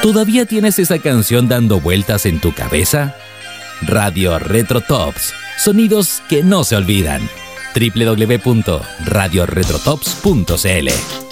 ¿Todavía tienes esa canción dando vueltas en tu cabeza? Radio Retro Tops, sonidos que no se olvidan. www.radioretrotops.cl